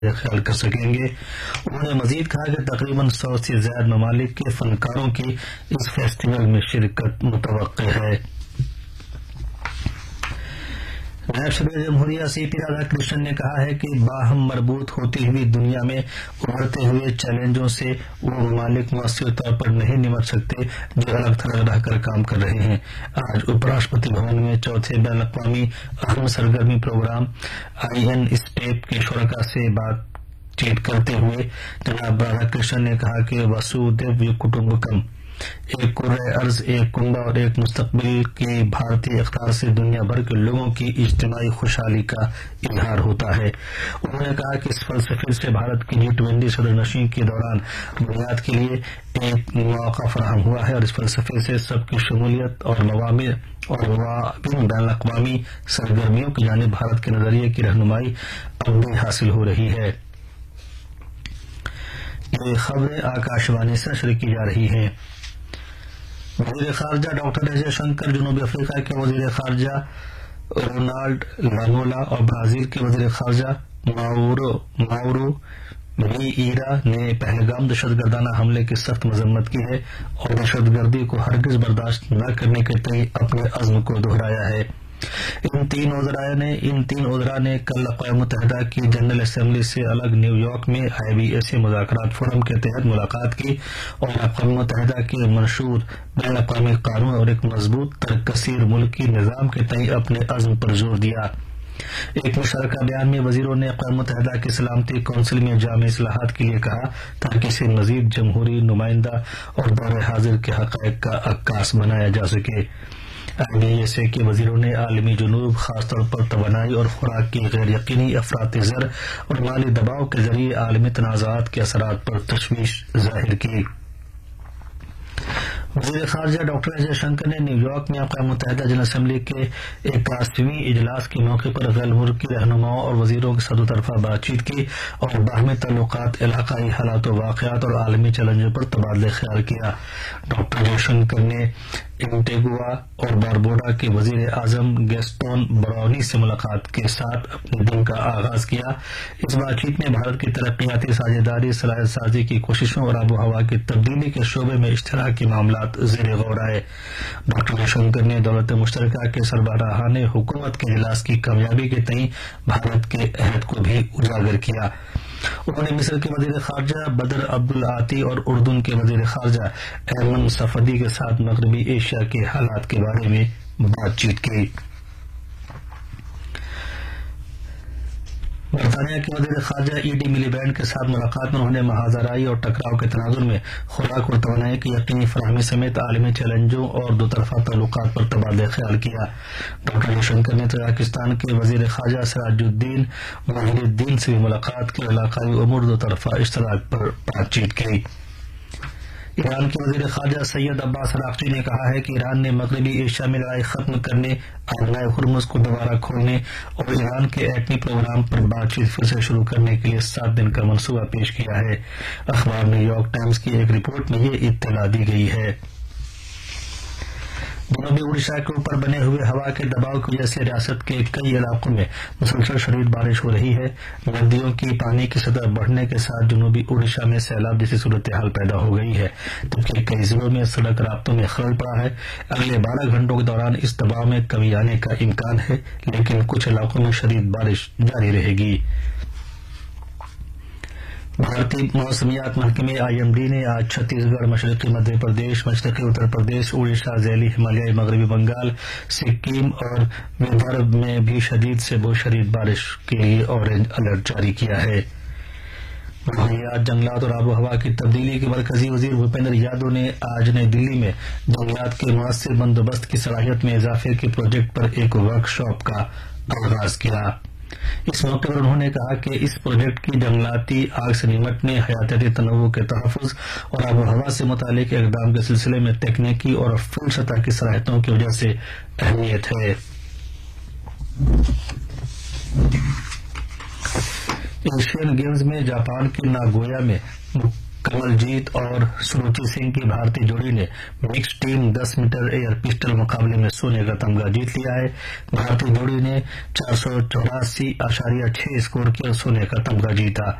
خیال کر سکیں گے۔ انہوں نے مزید کہا کہ تقریباً 100 سے زائد ممالک کے فنکاروں کی اس فیسٹیول میں شرکت متوقع ہے۔ نائب صدر جمہوریہ سی پی رادھا کرشنن نے کہا ہے کہ باہم مربوط ہوتی ہوئی دنیا میں ابھرتے ہوئے چیلنجوں سے وہ ممالک مؤثر طور پر نہیں نمٹ سکتے جو الگ تھلگ رہ کر کام کر رہے ہیں۔ آج اپ راشٹرپتی بھون میں چوتھے بین الاقوامی اہم سرگرمی پروگرام IN اسٹیپ کے شرکاء سے بات چیت کرتے ہوئے جناب رادھا کرشنن نے کہا کہ وسودھیو کٹمبکم، ایک کرۂ ارض، ایک کنبہ اور ایک مستقبل کے بھارتی اقدار سے دنیا بھر کے لوگوں کی اجتماعی خوشحالی کا اظہار ہوتا ہے۔ انہوں نے کہا کہ اس فلسفے سے بھارت کی G20 صدر نشین کے دوران بنیاد کے لیے ایک موقع فراہم ہوا ہے اور اس فلسفے سے سب کی شمولیت اور معاون بین الاقوامی سرگرمیوں کی جانب بھارت کے نظریے کی رہنمائی اب بھی حاصل ہو رہی ہے۔ یہ خبریں آکاشوانی سے نشر کی جا رہی ہیں۔ وزیر خارجہ ڈاکٹر ایس جے شنکر، جنوبی افریقہ کے وزیر خارجہ رونالڈ لانگولا اور برازیل کے وزیر خارجہ ماورو ویئیرا نے پہلگام دہشت گردانہ حملے کی سخت مذمت کی ہے اور دہشت گردی کو ہرگز برداشت نہ کرنے کے تئیں اپنے عزم کو دہرایا ہے۔ ان تین وزراء نے کل اقوام متحدہ کی جنرل اسمبلی سے الگ نیو یارک میں IBAC مذاکرات فورم کے تحت ملاقات کی اور اقوام متحدہ کے منشور بین الاقوامی قانون اور ایک مضبوط تر کثیر ملکی نظام کے تئیں اپنے عزم پر زور دیا۔ ایک مشترکہ بیان میں وزیروں نے اقوام متحدہ کی سلامتی کونسل میں جامع اصلاحات کے لیے کہا تاکہ اسے مزید جمہوری نمائندہ اور دور حاضر کے حقائق کا عکاس بنایا جا سکے۔ IBAC کے وزیروں نے عالمی جنوب، خاص طور پر توانائی اور خوراک کی غیر یقینی افراط زر اور مالی دباؤ کے ذریعے عالمی تنازعات کے اثرات پر تشویش ظاہر کی۔ وزیر خارجہ ڈاکٹر ایس جے شنکر نے نیو یارک میں اقوام متحدہ جنرل اسمبلی کے 81ویں اجلاس کے موقع پر غیر ملکی رہنماؤں اور وزیروں کے ساتھ دو طرفہ بات چیت کی اور باہمی تعلقات، علاقائی حالات و واقعات اور عالمی چیلنجوں پر تبادلہ خیال کیا۔ ڈاکٹر جے شنکر نے انٹیگوا اور باربوڈا کے وزیر اعظم گیسٹون براونی سے ملاقات کے ساتھ اپنے دن کا آغاز کیا۔ اس بات چیت میں بھارت کی ترقیاتی ساجھیداری، صلاحیت سازی کی کوششوں اور آب و ہوا کی تبدیلی کے شعبے میں اشتراکی معاملات زیر غور آئے۔ ڈاکٹر جے شنکر نے دولت مشترکہ کے سربراہان حکومت کے اجلاس کی کامیابی کے تئیں بھارت کے عہد کو بھی اجاگر کیا۔ انہوں نے مصر کے وزیر خارجہ بدر عبدالعاطی اور اردن کے وزیر خارجہ ایمن صفدی کے ساتھ مغربی ایشیا کے حالات کے بارے میں بات چیت کی۔ برطانیہ کے وزیر خارجہ ED ملیبینڈ کے ساتھ ملاقات میں انہوں نے محاذرائی اور ٹکراؤ کے تناظر میں خوراک اور توانائی کی یقینی فراہمی سمیت عالمی چیلنجوں اور دو طرفہ تعلقات پر تبادلہ خیال کیا۔ ڈاکٹر جے شنکر نے تاجکستان کے وزیر خارجہ سراج الدین معین الدین سے بھی ملاقات کی اور علاقائی امور دو طرفہ اشتراک پر بات چیت کی۔ ایران کے وزیر خارجہ سید عباس اراغچی نے کہا ہے کہ ایران نے مغربی ایشیا میں لڑائی ختم کرنے، آبنائے ہرمز کو دوبارہ کھولنے اور ایران کے ایٹمی پروگرام پر بات چیت پھر سے شروع کرنے کے لیے 7 دن کا منصوبہ پیش کیا ہے۔ اخبار نیو یارک ٹائمز کی ایک رپورٹ میں یہ اطلاع دی گئی ہے۔ جنوبی اڑیسہ کے اوپر بنے ہوئے ہوا کے دباؤ کی وجہ سے ریاست کے کئی علاقوں میں مسلسل شدید بارش ہو رہی ہے۔ ندیوں کی پانی کی سطح بڑھنے کے ساتھ جنوبی اڑیسہ میں سیلاب جیسی صورتحال پیدا ہو گئی ہے، جبکہ کئی ضلعوں میں سڑک رابطوں میں خلل پڑا ہے۔ اگلے 12 گھنٹوں کے دوران اس دباؤ میں کمی آنے کا امکان ہے، لیکن کچھ علاقوں میں شدید بارش جاری رہے گی۔ بھارتی موسمیات محکمے IMD نے آج چھتیس گڑھ، مشرقی مدھیہ پردیش، مشرقی اتر پردیش، اڑیسہ، ذیلی ہمالیائی مغربی بنگال، سکم اور ودربھ میں بھی شدید سے بہت شدید بارش کے لیے اورنج الرٹ جاری کیا ہے۔ ماحولیات، جنگلات اور آب و ہوا کی تبدیلی کے مرکزی وزیر بھوپیندر یادو نے آج نئی دلی میں جنگلات کے مؤثر بندوبست کی صلاحیت میں اضافے کے پروجیکٹ پر ایک ورکشاپ کا آغاز کیا۔ اس موقع پر انہوں نے کہا کہ اس پروجیکٹ کی جنگلاتی آگ سے نمٹنے، حیاتیاتی تنوع کے تحفظ اور آب و ہوا سے متعلق اقدام کے سلسلے میں تکنیکی اور فیلڈ سطح کی صلاحیتوں کی وجہ سے اہمیت ہے۔ ایشین گیمز میں جاپان کے ناگویا میں कमलजीत और सुरुचि सिंह की भारतीय जोड़ी ने mix team 10 metre air pistol मुकाबले में सोने का तमगा जीत लिया है। भारतीय जोड़ी ने 484.6 स्कोर किया, सोने का तमगा जीता।